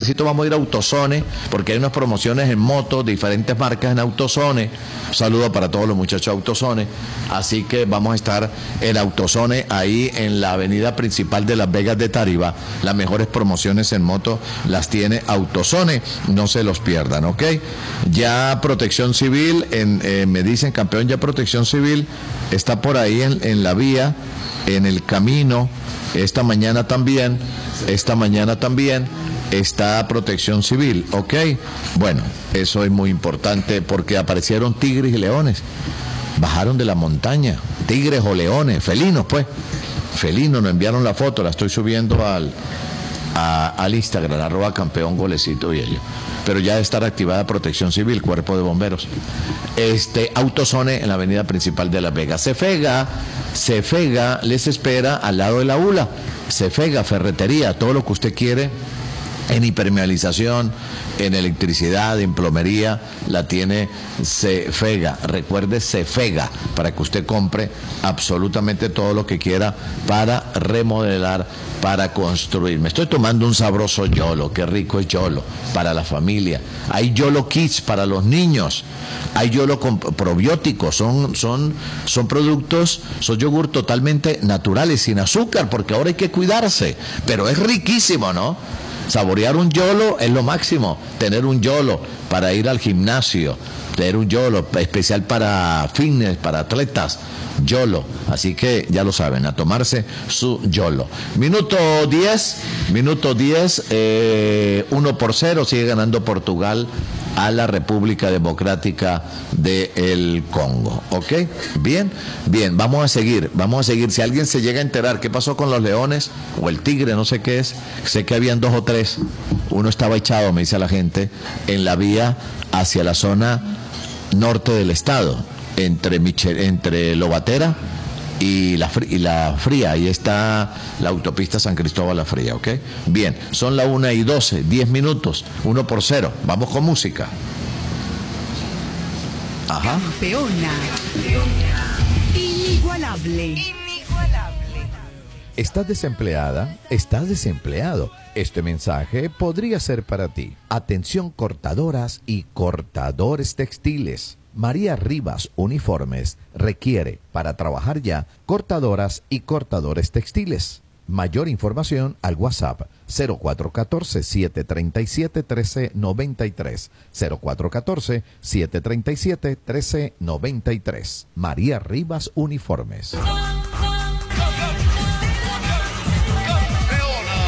tardecito vamos a ir a AutoZone, porque hay unas promociones en motos, diferentes marcas en AutoZone. Un saludo para todos los muchachos de AutoZone. Así que vamos a estar en AutoZone, ahí en la avenida principal de Las Vegas de Tarima. Las mejores promociones en moto las tiene AutoZone, no se los pierdan, ¿ok? Ya Protección Civil, me dicen, campeón, ya Protección Civil está por ahí en la vía, en el camino. Esta mañana también está Protección Civil, ¿ok? Bueno, eso es muy importante porque aparecieron tigres y leones. Bajaron de la montaña, tigres o leones, felinos pues. Felinos, nos enviaron la foto, la estoy subiendo al Instagram, @campeón golecito y ello. Pero ya debe estar activada Protección Civil, Cuerpo de Bomberos. AutoZone en la avenida principal de Las Vegas. Cefega les espera al lado de la ULA. Cefega, ferretería, todo lo que usted quiere en impermeabilización, en electricidad, en plomería, la tiene Cefega. Recuerde Cefega, para que usted compre absolutamente todo lo que quiera para remodelar, para construir. Me estoy tomando un sabroso YOLO, qué rico es YOLO, para la familia. Hay YOLO Kids para los niños, hay YOLO con probióticos, son productos, son yogur totalmente naturales, sin azúcar, porque ahora hay que cuidarse, pero es riquísimo, ¿no? Saborear un YOLO es lo máximo, tener un YOLO para ir al gimnasio, tener un YOLO especial para fitness, para atletas, YOLO. Así que ya lo saben, a tomarse su YOLO. Minuto 10, 1-0, sigue ganando Portugal a la República Democrática del Congo, ¿ok? Bien, vamos a seguir. Si alguien se llega a enterar qué pasó con los leones o el tigre, no sé qué es, sé que habían 2 o 3, uno estaba echado, me dice la gente, en la vía hacia la zona norte del estado, entre Lobatera y la Fría, ahí está la autopista San Cristóbal La Fría, ¿ok? Bien, son las 1:12, 10 minutos, 1-0, vamos con música. Ajá. Campeona. Inigualable. ¿Estás desempleada? ¿Estás desempleado? Este mensaje podría ser para ti. Atención, cortadoras y cortadores textiles. María Rivas Uniformes requiere, para trabajar ya, cortadoras y cortadores textiles. Mayor información al WhatsApp 0414-737-1393. 0414-737-1393. María Rivas Uniformes.